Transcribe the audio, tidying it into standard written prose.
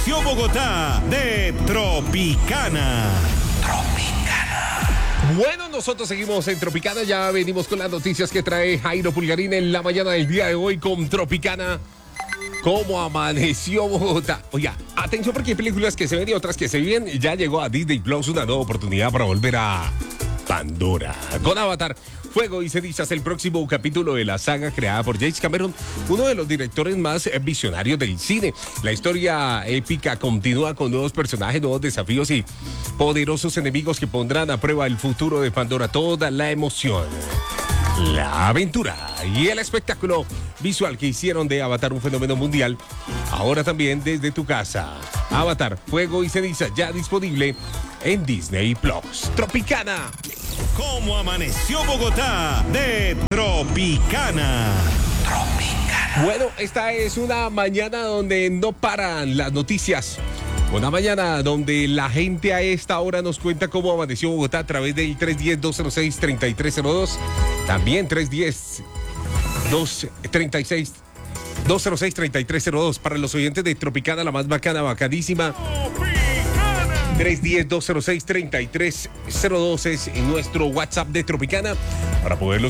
Bogotá de Tropicana. Bueno, nosotros seguimos en Tropicana, ya venimos con las noticias que trae Jairo Pulgarín en la mañana del día de hoy con Tropicana. ¿Cómo amaneció Bogotá? Oiga, atención porque hay películas que se ven y otras que se vienen. Ya llegó a Disney Plus una nueva oportunidad para volver a Pandora. Con Avatar, Fuego y Cenizas, el próximo capítulo de la saga creada por James Cameron, uno de los directores más visionarios del cine. La historia épica continúa con nuevos personajes, nuevos desafíos y poderosos enemigos que pondrán a prueba el futuro de Pandora. Toda la emoción, la aventura y el espectáculo visual que hicieron de Avatar un fenómeno mundial, ahora también desde tu casa. Avatar, Fuego y Cenizas, ya disponible en Disney Plus. Tropicana. ¿Cómo amaneció Bogotá de Tropicana? Bueno, esta es una mañana donde no paran las noticias. Una mañana donde la gente a esta hora nos cuenta cómo amaneció Bogotá a través del 310-206-3302. También 310-206-3302 para los oyentes de Tropicana, la más bacana, bacanísima. 310-206-3302 es nuestro WhatsApp de Tropicana para poderlos